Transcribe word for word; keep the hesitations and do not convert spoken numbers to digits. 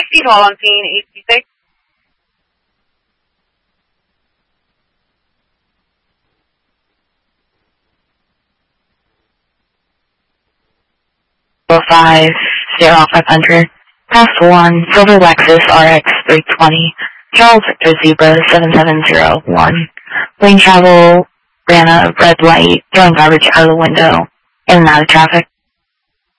Steve Hall on scene, eight two six. five zero five hundred. Pass one, Silver Lexus R X three twenty. Charles Victor Zebra seven seven zero one. Lane travel, ran a red light, throwing garbage out of the window, in and out of traffic.